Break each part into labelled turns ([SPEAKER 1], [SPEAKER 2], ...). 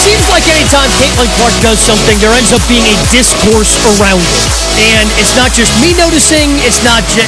[SPEAKER 1] seems like anytime Caitlin Clark does something, there ends up being a discourse around it. And it's not just me noticing, it's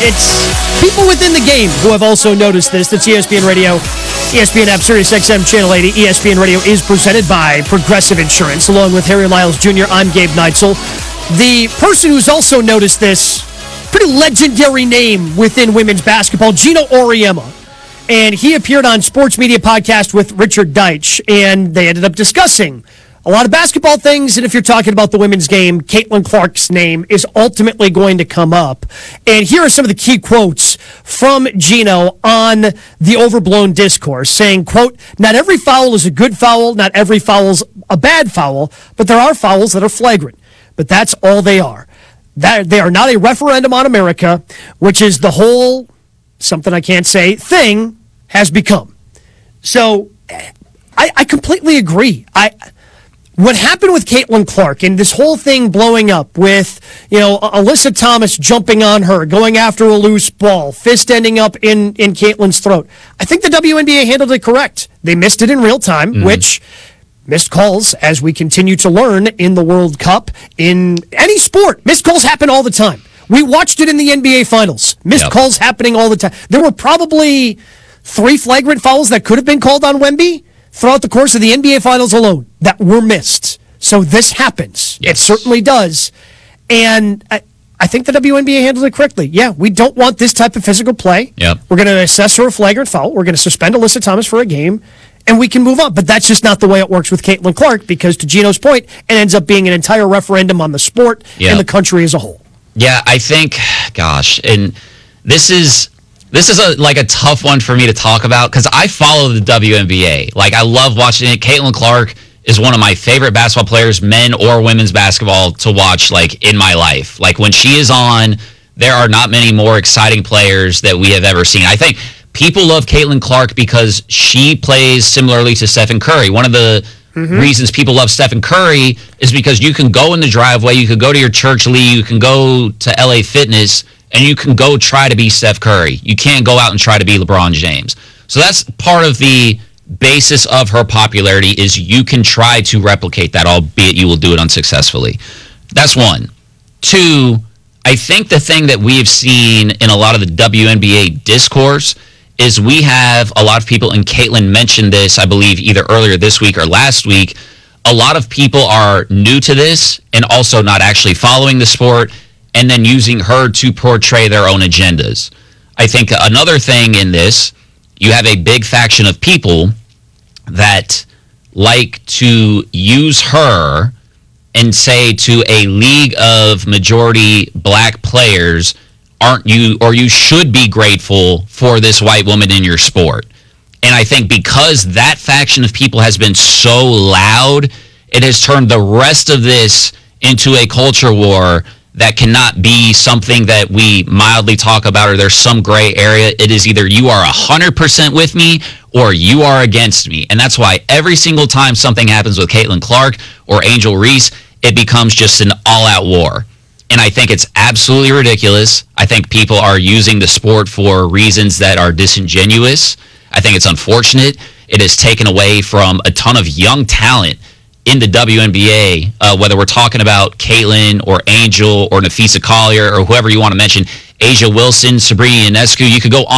[SPEAKER 1] people within the game who have also noticed this. That's ESPN Radio, ESPN app, Sirius XM Channel 80. ESPN Radio is presented by Progressive Insurance. Along with Harry Lyles Jr., I'm Gabe Neitzel. The person who's also noticed this, pretty legendary name within women's basketball, Geno Auriemma. And he appeared on Sports Media Podcast with Richard Deitch, and they ended up discussing a lot of basketball things. And if you're talking about the women's game, Caitlin Clark's name is ultimately going to come up. And here are some of the key quotes from Geno on the overblown discourse, saying, quote, "Not every foul is a good foul, not every foul is a bad foul, but there are fouls that are flagrant. But that's all they are. They are not a referendum on America, which is the whole, something I can't say, thing has become." So I completely agree. What happened with Caitlin Clark and this whole thing blowing up with, Alyssa Thomas jumping on her, going after a loose ball, fist ending up in Caitlin's throat. I think the WNBA handled it correct. They missed it in real time, which missed calls, as we continue to learn in the World Cup, in any sport, missed calls happen all the time. We watched it in the NBA Finals. Missed calls happening all the time. There were probably 3 flagrant fouls that could have been called on Wemby throughout the course of the NBA Finals alone that were missed. So this happens. Yes. It certainly does. And I think the WNBA handled it correctly. Yeah, we don't want this type of physical play.
[SPEAKER 2] Yep.
[SPEAKER 1] We're going to assess her a flagrant foul. We're going to suspend Alyssa Thomas for a game, and we can move on. But that's just not the way it works with Caitlin Clark, because to Geno's point, it ends up being an entire referendum on the sport and the country as a whole. Yeah,
[SPEAKER 2] I think, and this is a tough one for me to talk about, because I follow the WNBA. I love watching it. Caitlin Clark is one of my favorite basketball players, men or women's basketball, to watch, in my life. When she is on, there are not many more exciting players that we have ever seen. I think people love Caitlin Clark because she plays similarly to Stephen Curry. One of the reasons people love Stephen Curry is because you can go in the driveway, you can go to your church league, you can go to LA Fitness, and you can go try to be Steph Curry. You can't go out and try to be LeBron James. So that's part of the basis of her popularity, is you can try to replicate that, albeit you will do it unsuccessfully. That's one. 2, I think the thing that we have seen in a lot of the WNBA discourse is we have a lot of people, and Caitlin mentioned this, I believe, either earlier this week or last week. A lot of people are new to this and also not actually following the sport, and then using her to portray their own agendas. I think another thing in this, you have a big faction of people that like to use her and say to a league of majority black players, aren't you, or you should be grateful for this white woman in your sport. And I think because that faction of people has been so loud, it has turned the rest of this into a culture war that cannot be something that we mildly talk about, or there's some gray area. It is either you are 100% with me or you are against me. And that's why every single time something happens with Caitlin Clark or Angel Reese, it becomes just an all-out war. And I think it's absolutely ridiculous. I think people are using the sport for reasons that are disingenuous. I think it's unfortunate. It has taken away from a ton of young talent in the WNBA, whether we're talking about Caitlin or Angel or Nafisa Collier or whoever you want to mention, Asia Wilson, Sabrina Ionescu. You could go on.